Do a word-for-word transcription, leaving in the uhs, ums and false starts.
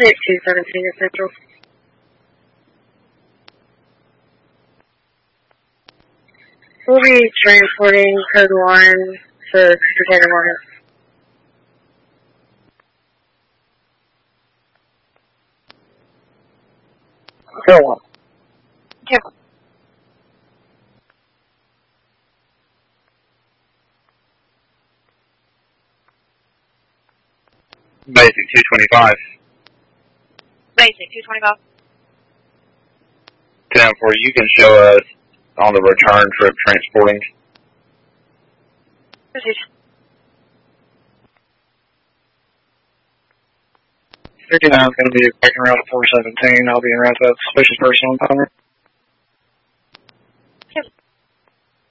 Unit two seventeen is Central. We'll be transporting Code one to Decatur Morgan. Go on. Yeah. Basic two twenty-five. Basic two twenty-five. ten four, you can show us on the return trip transporting. fifty-nine is going to be taking route four seventeen. I'll be en route to that suspicious person on timer.